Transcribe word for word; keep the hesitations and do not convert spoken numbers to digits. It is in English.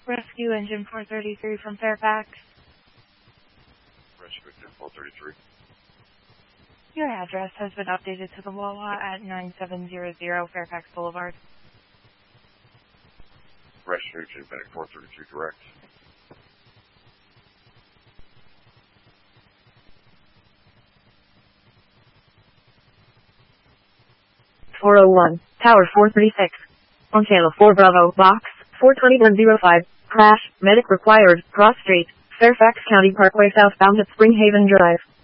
Rescue Engine four thirty-three from Fairfax. Rescue Engine four thirty-three. Your address has been updated to the Wawa at nine seven zero zero Fairfax Boulevard. Rescue Engine Medic four thirty-three, direct. four oh one, Tower four thirty-six. On channel four Bravo, box four twenty-one oh five. Crash, medic required, cross street, Fairfax County Parkway southbound at Spring Haven Drive.